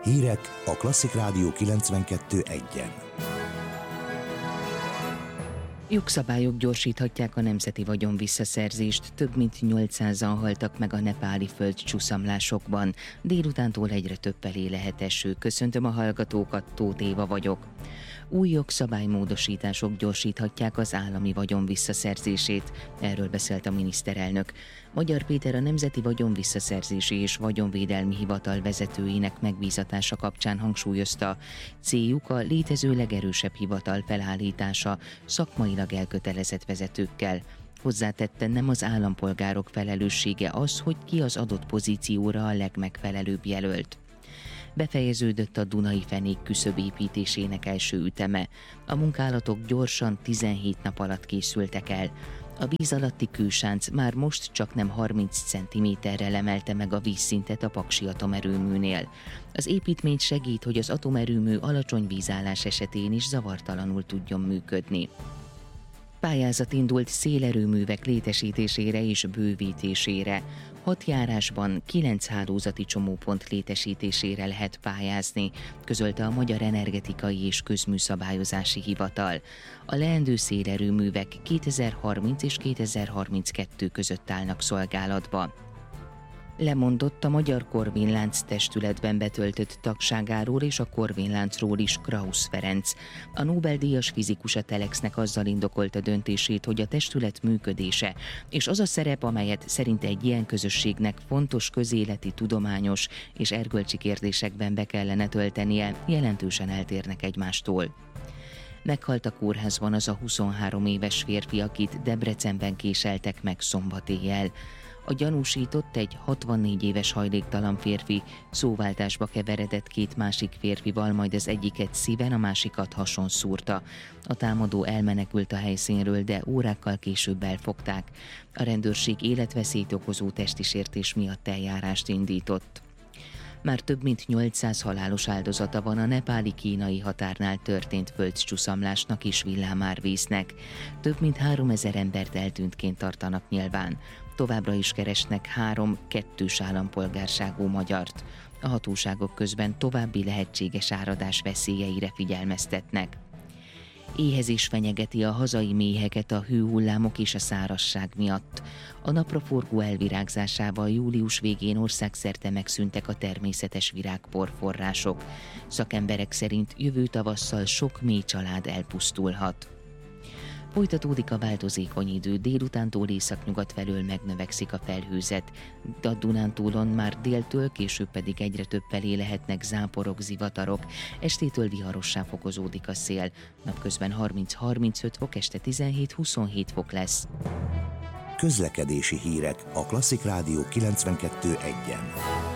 Hírek a Klasszik Rádió 92.1-en. Jogszabályok gyorsíthatják a nemzeti vagyon visszaszerzést, több mint 800-an haltak meg a nepáli földcsúszamlásokban. Délutántól egyre több felé lehet eső. Köszöntöm a hallgatókat, Tóth Éva vagyok. Új jogszabálymódosítások gyorsíthatják az állami vagyon visszaszerzését, erről beszélt a miniszterelnök. Magyar Péter a Nemzeti Vagyon Visszaszerzési és Vagyonvédelmi Hivatal vezetőinek megbízatása kapcsán hangsúlyozta, céljuk a létező legerősebb hivatal felállítása szakmailag elkötelezett vezetőkkel. Hozzátette, nem az állampolgárok felelőssége az, hogy ki az adott pozícióra a legmegfelelőbb jelölt. Befejeződött a Dunai fenék küszöb építésének első üteme. A munkálatok gyorsan 17 nap alatt készültek el. A víz alatti kősánc már most csak nem 30 cm-rel emelte meg a vízszintet a Paksi atomerőműnél. Az építmény segít, hogy az atomerőmű alacsony vízállás esetén is zavartalanul tudjon működni. Pályázat indult szélerőművek létesítésére és bővítésére. 6 járásban 9 hálózati csomópont létesítésére lehet pályázni, közölte a Magyar Energetikai és Közműszabályozási Hivatal. A leendő szélerőművek 2030 és 2032 között állnak szolgálatba. Lemondott a Magyar Korvin-lánc testületben betöltött tagságáról és a Korvin-láncról is Krausz Ferenc. A Nobel-díjas fizikus a Telexnek azzal indokolta döntését, hogy a testület működése és az a szerep, amelyet szerinte egy ilyen közösségnek fontos közéleti, tudományos és erkölcsi kérdésekben be kellene töltenie, jelentősen eltérnek egymástól. Meghalt a kórházban az a 23 éves férfi, akit Debrecenben késeltek meg szombat éjjel. A gyanúsított, egy 64 éves hajléktalan férfi, szóváltásba keveredett 2 másik férfival, majd az egyiket szíven, a másikat hason szúrta. A támadó elmenekült a helyszínről, de órákkal később elfogták. A rendőrség életveszélyt okozó testi sértés miatt eljárást indított. Már több mint 800 halálos áldozata van a nepáli-kínai határnál történt földcsúszamlásnak és villámárvíznek. Több mint 3000 embert eltűntként tartanak nyilván. Továbbra is keresnek 3 kettős állampolgárságú magyart. A hatóságok közben további lehetséges áradás veszélyeire figyelmeztetnek. Éhezés fenyegeti a hazai méheket a hőhullámok és a szárazság miatt. A napraforgó elvirágzásával július végén országszerte megszűntek a természetes virágporforrások. Szakemberek szerint jövő tavasszal sok mély család elpusztulhat. Folytatódik a változékony idő, délutántól északnyugat felől megnövekszik a felhőzet. A Dunántúlon már déltől, később pedig egyre több felé lehetnek záporok, zivatarok. Estétől viharossá fokozódik a szél. Napközben 30-35 fok, este 17-27 fok lesz. Közlekedési hírek a Klasszik Rádió 92.1-en.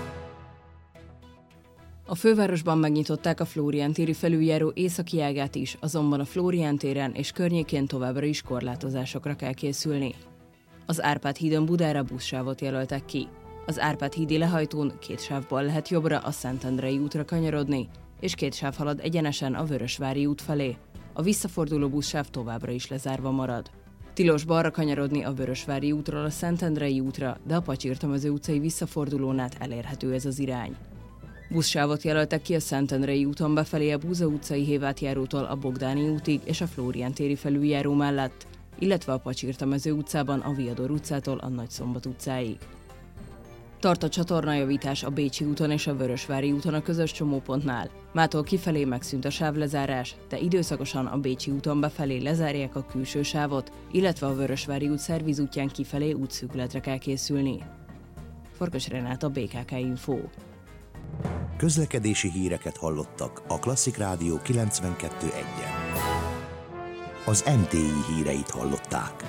A fővárosban megnyitották a Flórián téri felüljáró északi ágát is, azonban a Flórián téren és környékén továbbra is korlátozásokra kell készülni. Az Árpád hídon Budára buszsávot jelöltek ki. Az Árpád hídi lehajtón 2 sávból lehet jobbra a Szentendrei útra kanyarodni, és 2 sáv halad egyenesen a Vörösvári út felé. A visszaforduló buszsáv továbbra is lezárva marad. Tilos balra kanyarodni a Vörösvári útról a Szentendrei útra, de a Pacsirtamező utcai visszafordulón elérhető ez az irány. Buszsávot jelöltek ki a Szentendrei úton befelé a Búza utcai hévátjárótól a Bogdáni útig és a Flórián téri felüljáró mellett, illetve a Pacsirtamező utcában a Viador utcától a Nagyszombat utcáig. Tart a csatornajavítás a Bécsi úton és a Vörösvári úton a közös csomópontnál. Mától kifelé megszűnt a sávlezárás, de időszakosan a Bécsi úton befelé lezárják a külső sávot, illetve a Vörösvári út szervizútján kifelé útszűkületre kell készülni. Farkas Renáta, BKK Info. Közlekedési híreket hallottak a Klasszik Rádió 92.1-en. Az MTI híreit hallották.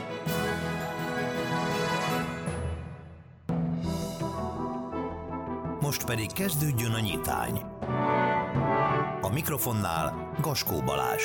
Most pedig kezdődjön a nyitány. A mikrofonnál Gaskó Balázs.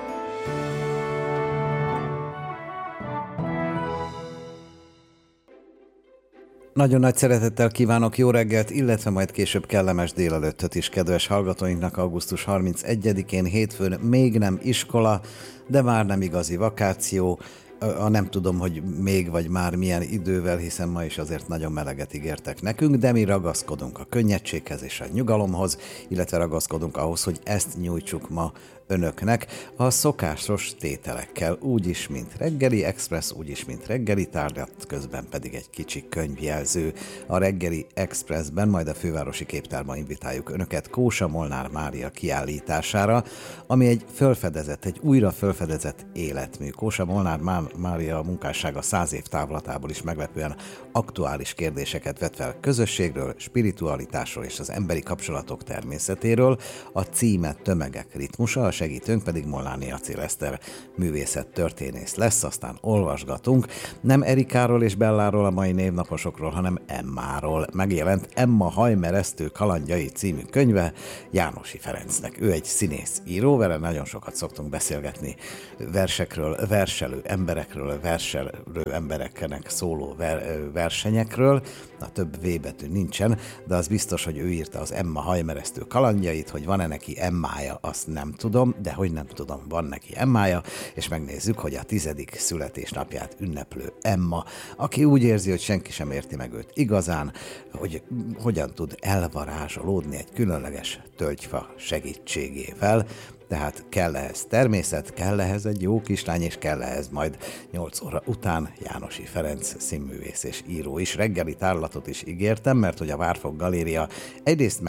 Nagyon nagy szeretettel kívánok jó reggelt, illetve majd később kellemes délelőttöt is kedves hallgatóinknak. Augusztus 31-én hétfőn még nem iskola, de már nem igazi vakáció. Nem tudom, hogy még vagy már milyen idővel, hiszen ma is azért nagyon meleget ígértek nekünk, de mi ragaszkodunk a könnyedséghez és a nyugalomhoz, illetve ragaszkodunk ahhoz, hogy ezt nyújtsuk ma önöknek a szokásos tételekkel, úgyis, mint reggeli express, úgyis, mint reggeli tárgyat, közben pedig egy kicsi könyvjelző. A reggeli expressben majd a fővárosi képtárban invitáljuk önöket Kósa Molnár Mária kiállítására, ami egy újra felfedezett életmű. Kósa Molnár Mária munkássága 100 év távlatából is meglepően aktuális kérdéseket vet fel közösségről, spiritualitásról és az emberi kapcsolatok természetéről. A címe Tömegek ritmusa, a segítőnk pedig Molnáni Acél Eszter művészettörténész lesz, aztán olvasgatunk. Nem Erikáról és Belláról, a mai névnaposokról, hanem Emmáról. Megjelent Emma hajmeresztő kalandjai című könyve Jánosi Ferencnek. Ő egy színész író, vele nagyon sokat szoktunk beszélgetni versekről, verselő embereknek szóló versenyekről. A több V betű nincsen, de az biztos, hogy ő írta az Emma hajmeresztő kalandjait, hogy van-e neki Emmája, azt nem tudom, de hogy nem tudom, van neki Emmája, és megnézzük, hogy a 10. születésnapját ünneplő Emma, aki úgy érzi, hogy senki sem érti meg őt igazán, hogy hogyan tud elvarázsolódni egy különleges tölgyfa segítségével. Tehát kell ehhez természet, kell ehhez egy jó kislány, és kell ehhez majd 8 óra után Jánosi Ferenc színművész és író is. Reggeli tárlatot is ígértem, mert hogy a Várfok Galéria egyrészt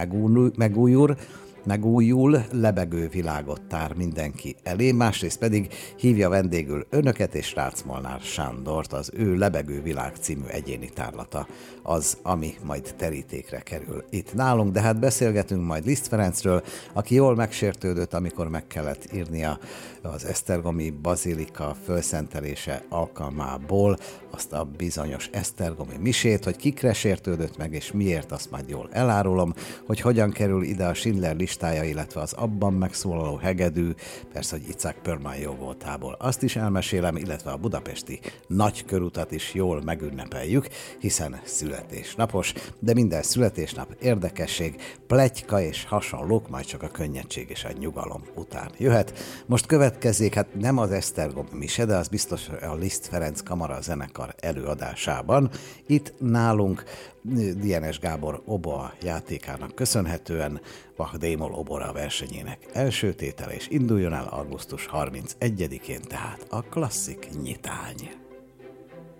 megújul, lebegő világot tár mindenki elé, másrészt pedig hívja vendégül önöket és Rácz Molnár Sándort, az ő Lebegő világ című egyéni tárlata az, ami majd terítékre kerül itt nálunk, de hát beszélgetünk majd Liszt Ferencről, aki jól megsértődött, amikor meg kellett írnia az esztergomi bazilika fölszentelése alkalmából azt a bizonyos esztergomi misét, hogy kikre sértődött meg és miért, azt majd jól elárulom, hogy hogyan kerül ide a Schindler listája, illetve az abban megszólaló hegedű, persze, hogy Icák Pörmán jó voltából. Azt is elmesélem, illetve a budapesti nagykörutat is jól megünnepeljük, hiszen születésnapos, de minden születésnap érdekesség, pletyka és hasonlók, majd csak a könnyedség és a nyugalom után jöhet. Most következzék, hát nem az esztergomi mise, de az biztos a Liszt Ferenc Kamara zenekar előadásában. Itt nálunk Dienes Gábor oboa játékának köszönhetően Bach D-moll obora versenyének első tétele, és induljon el augusztus 31-én, tehát a klasszik nyitány.